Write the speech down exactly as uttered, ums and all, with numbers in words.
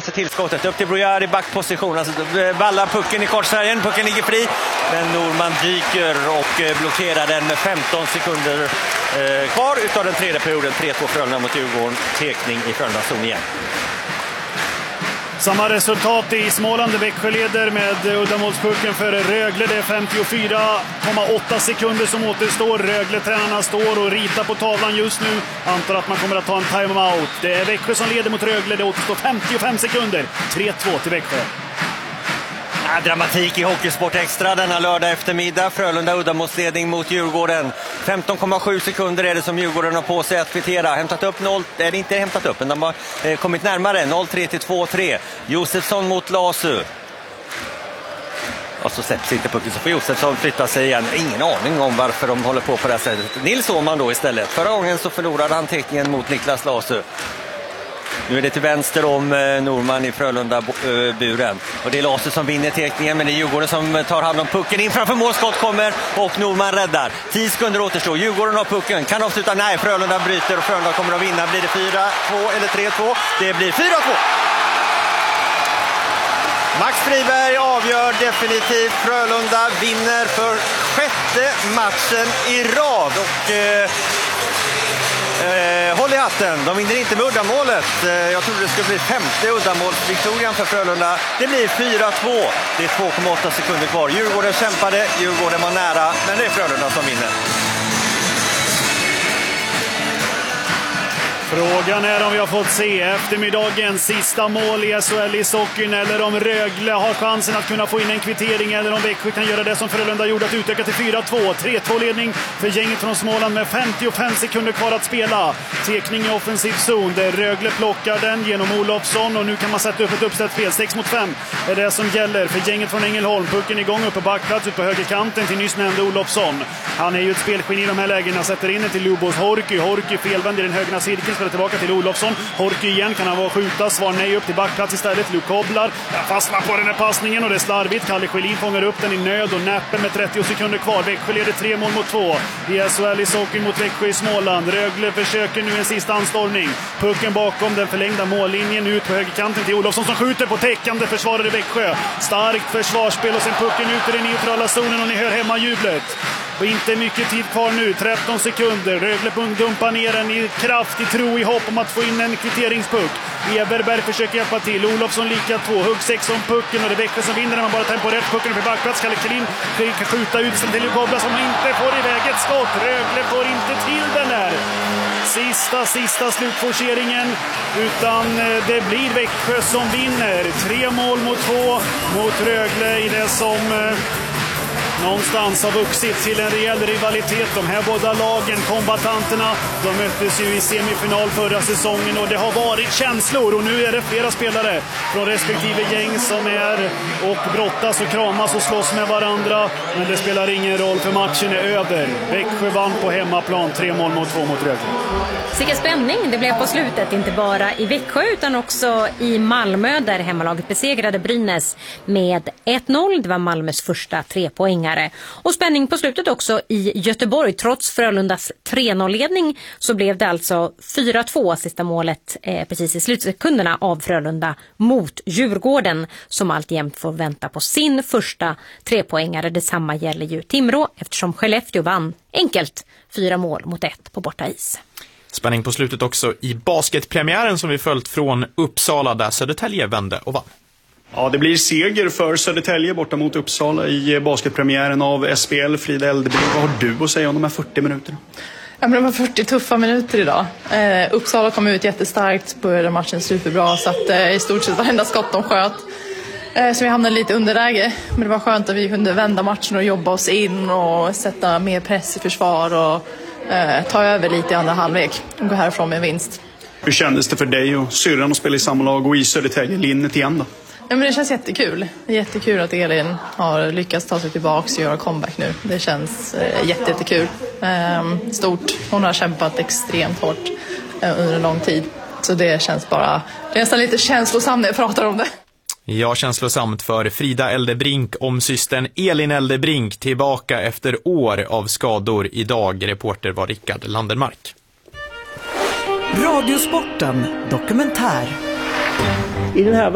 senaste tillskottet. Upp till Brojar i backposition. Alltså, ballar pucken i korsfärgen. Pucken ligger fri. Men Norman dyker och blockerar den med femton sekunder eh, kvar utav den tredje perioden. tre två Frölunda mot Djurgården. Tekning i Frölunda-zon igen. Samma resultat i Småland. Växjö leder med uddamålspucken för Rögle. Det är femtiofyra komma åtta sekunder som återstår. Rögle-tränarna står och ritar på tavlan just nu. Antar att man kommer att ta en timeout. Det är Växjö som leder mot Rögle. Det återstår femtiofem sekunder. tre två till Växjö. Ja, dramatik i Hockeysport Extra denna lördag eftermiddag. Frölunda uddamålsledning mot Djurgården. femton komma sju sekunder är det som Djurgården har på sig att kvittera. Hämtat upp noll, eller inte hämtat upp, men de har eh, kommit närmare. noll tre till två tre. Josefsson mot Lasu. Och så släpps inte pucken, så får Josefsson flytta sig igen. Ingen aning om varför de håller på på det här sättet. Nils Åhman då istället. Förra gången så förlorade han teckningen mot Niklas Lasu. Nu är det till vänster om eh, Norman i Frölunda-buren. Och det är Lasu som vinner teckningen, men det är Djurgården som tar hand om pucken. In framför målskott kommer och Norman räddar. tio sekunder återstår. Djurgården har pucken. Kan avsluta? Nej, Frölunda bryter och Frölunda kommer att vinna. Blir det fyra två eller tre två? Det blir fyra två. Max Friberg avgör definitivt. Frölunda vinner för sjätte matchen i rad. Och... Eh, Eh, håll i hatten, de vinner inte med uddamålet. eh, Jag trodde det skulle bli femte uddamålsviktorian för Frölunda. Det blir fyra två. Det är två komma åtta sekunder kvar. Djurgården kämpade, Djurgården var nära, men det är Frölunda som vinner. Frågan är om vi har fått se eftermiddagens sista mål i S H L i Sockin, eller om Rögle har chansen att kunna få in en kvittering, eller om Växjö kan göra det som Frölunda gjorde, att utöka till fyra två. tre två ledning för gänget från Småland med femtiofem sekunder kvar att spela. Tekning i offensiv zon där Rögle plockar den genom Olofsson, och nu kan man sätta upp ett uppställt spel. sex mot fem är det som gäller för gänget från Ängelholm. Pucken igång upp på backplats ut på högerkanten till nyss nämnde Olofsson. Han är ju ett spelskinn i de här lägena. Sätter in den till Lubos Horky. Horky felvänd i den högra cirkeln. Spelar tillbaka till Olofsson. Horky igen, kan han vara skjuta. Svar nej, upp till backplats istället. Luke Koblar fastnar på den här passningen och det är slarvigt. Kalle Schelin fångar upp den i nöd och näppen med trettio sekunder kvar. Växjö leder tre mål mot två i S H L i Sockin mot Växjö i Småland. Rögle försöker nu en sista anstormning. Pucken bakom den förlängda mållinjen ut på högerkanten till Olofsson som skjuter på täckande försvarare Växjö. Starkt försvarsspel och sen pucken ut i den neutrala zonen och ni hör hemma jublet. Och inte mycket tid kvar nu, tretton sekunder. Rögle dumpar ner den i kraft, i tro, i hopp om att få in en kvitteringspuck. Everberg försöker hjälpa till. Olofsson lika två, hugg sex om pucken och det Växjö som vinner när man bara temporärt pucken upp i backplats. Kalle Schelin kan skjuta ut sen till Kobla som inte får iväg ett skott. Rögle får inte till den där. Sista, sista slutforceringen, utan det blir Växjö som vinner. Tre mål mot två mot Rögle i det som någonstans har vuxit till en rejäl rivalitet. De här båda lagen, kombatanterna, de möttes ju i semifinal förra säsongen och det har varit känslor, och nu är det flera spelare från respektive gäng som är och brottas och kramas och slåss med varandra, men det spelar ingen roll för matchen är över. Växjö vann på hemmaplan, tre mål mot två mot Rögle. Vilken spänning det blev på slutet, inte bara i Växjö utan också i Malmö där hemmalaget besegrade Brynäs med ett noll. Det var Malmös första tre poängare. Och spänning på slutet också i Göteborg. Trots Frölundas tre noll-ledning så blev det alltså fyra två sista målet eh, precis i slutsekunderna av Frölunda mot Djurgården som alltjämt får vänta på sin första trepoängare. Detsamma gäller ju Timrå eftersom Skellefteå vann enkelt fyra mål mot ett på borta is. Spänning på slutet också i basketpremiären som vi följt från Uppsala där Södertälje vände och vann. Ja, det blir seger för Södertälje borta mot Uppsala i basketpremiären av S P L. Frida Eldebrink, vad har du att säga om de här fyrtio minuterna? Ja, men det var fyrtio tuffa minuter idag. Eh, Uppsala kom ut jättestarkt, började matchen superbra, så att eh, i stort sett varenda skott de sköt. Eh, så vi hamnade lite underläge, men det var skönt att vi kunde vända matchen och jobba oss in och sätta mer press i försvar och eh, ta över lite i andra halvlek och gå härifrån med vinst. Hur kändes det för dig och syrran att spela i samma lag och i Södertälje linnet igen då? Ja, men det känns jättekul. Det är jättekul att Elin har lyckats ta sig tillbaka och göra comeback nu. Det känns eh, jätte, jättekul. Eh, stort. Hon har kämpat extremt hårt eh, under en lång tid. Så det känns bara... Det är nästan lite känslosamt när jag pratar om det. Ja, känslosamt för Frida Eldebrink om systern Elin Eldebrink tillbaka efter år av skador. Idag reporter var Rickard Landermark. Radiosporten dokumentär. I den här